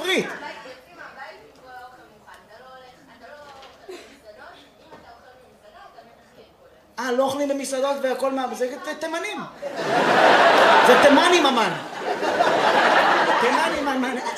בעברית. לא אוכלים במסעדות והכל מה... זה תימנים. זה תימנים, אמן. תימנים, אמן.